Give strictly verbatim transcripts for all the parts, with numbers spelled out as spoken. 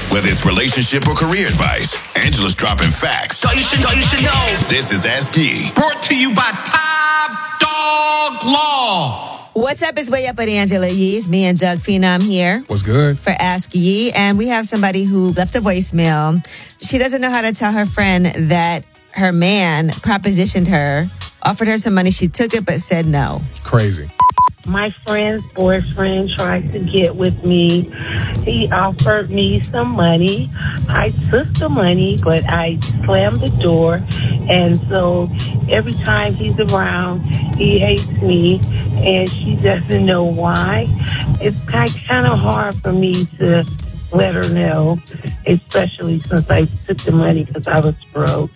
Whether it's relationship or career advice, Angela's dropping facts. Thought you should, thought you should know. This is Ask Yee. Brought to you by Top Dog Law. What's up? It's Way Up with Angela Yee. It's me and Doug Phenom here. What's good? For Ask Yee. And we have somebody who left a voicemail. She doesn't know how to tell her friend that her man propositioned her, offered her some money. She took it, but said no. Crazy. My friend's boyfriend tried to get with me. He offered me some money. I took the money, but I slammed the door. And so every time he's around, he hates me, and she doesn't know why. It's kind of hard for me to let her know, especially since I took the money because I was broke.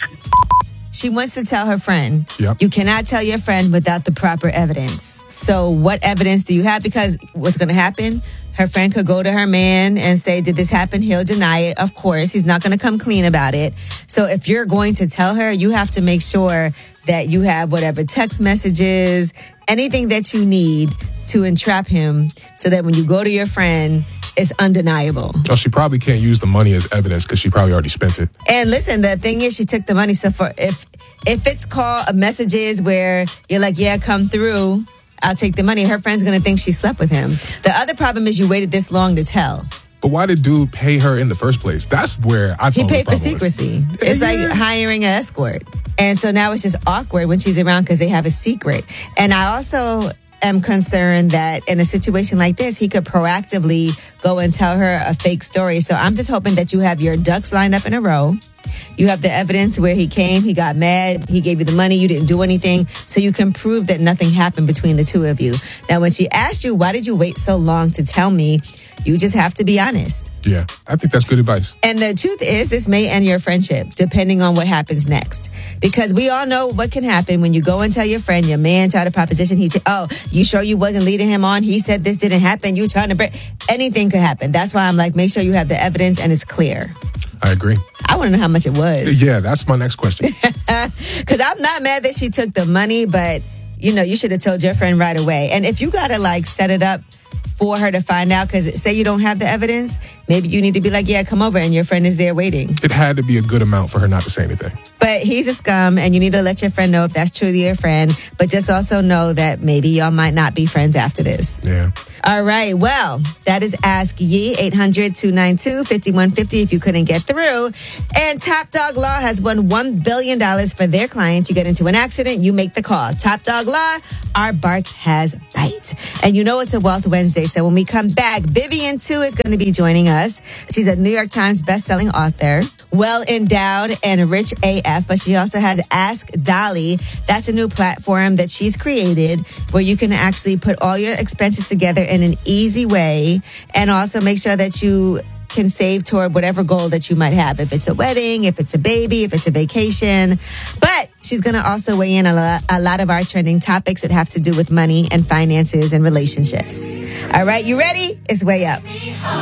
She wants to tell her friend, yep. You cannot tell your friend without the proper evidence. So what evidence do you have? Because what's going to happen, her friend could go to her man and say, did this happen? He'll deny it. Of course, he's not going to come clean about it. So if you're going to tell her, you have to make sure that you have whatever text messages, anything that you need to entrap him so that when you go to your friend, it's undeniable. Oh, she probably can't use the money as evidence because she probably already spent it. And listen, the thing is, she took the money. So for if if it's called messages where you're like, yeah, come through, I'll take the money, her friend's going to think she slept with him. The other problem is you waited this long to tell. But why did dude pay her in the first place? That's where I thought he paid the for problem secrecy. was. It's Yeah. like hiring an escort. And so now it's just awkward when she's around because they have a secret. And I also am concerned that in a situation like this, he could proactively go and tell her a fake story. So I'm just hoping that you have your ducks lined up in a row. You have the evidence where he came, he got mad, he gave you the money, you didn't do anything, so you can prove that nothing happened between the two of you. Now, when she asked you, why did you wait so long to tell me, you just have to be honest. Yeah, I think that's good advice. And the truth is, this may end your friendship, depending on what happens next. Because we all know what can happen when you go and tell your friend, your man tried to proposition, he said, oh, you sure you wasn't leading him on? He said this didn't happen, you trying to break. Anything could happen. That's why I'm like, make sure you have the evidence and it's clear. I agree. I want to know how much it was. Yeah, that's my next question. Because I'm not mad that she took the money, but, you know, you should have told your friend right away. And if you got to, like, set it up for her to find out, because say you don't have the evidence, maybe you need to be like, yeah, come over, and your friend is there waiting. It had to be a good amount for her not to say anything. But he's a scum, and you need to let your friend know if that's truly your friend. But just also know that maybe y'all might not be friends after this. Yeah. All right. Well, that is Ask Yee, eight hundred, two nine two, five one five zero if you couldn't get through. And Top Dog Law has won one billion dollars for their client. You get into an accident, you make the call. Top Dog Law, our bark has bite. And you know it's a Wealth Wednesday, so when we come back, Vivian, too, is going to be joining us. She's a New York Times bestselling author, well-endowed and rich A F, but she also has Ask Dolly. That's a new platform that she's created where you can actually put all your expenses together in an easy way and also make sure that you can save toward whatever goal that you might have. If it's a wedding, if it's a baby, if it's a vacation. But she's going to also weigh in on a, a lot of our trending topics that have to do with money and finances and relationships. All right, you ready? It's Way Up.